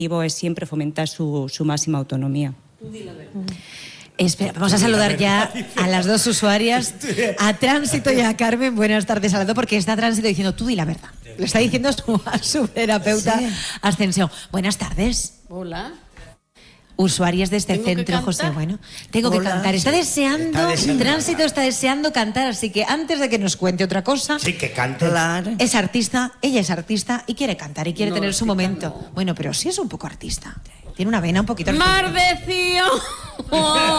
es siempre fomentar su máxima autonomía. Espera, vamos a saludar ya a las dos usuarias, a Tránsito y a Carmen. Buenas tardes a las dos, porque está Tránsito diciendo tú di la verdad. Le está diciendo a su terapeuta Ascensión. Buenas tardes. Hola. Usuarias de este centro, José Bueno. Tengo que cantar. Está deseando, Tránsito está deseando cantar, así que antes de que nos cuente otra cosa... Sí, que cante. Claro. Es artista, ella es artista y quiere cantar y quiere tener su momento. Bueno, pero sí es un poco artista. Tiene una vena un poquito artística. Mar de Sion.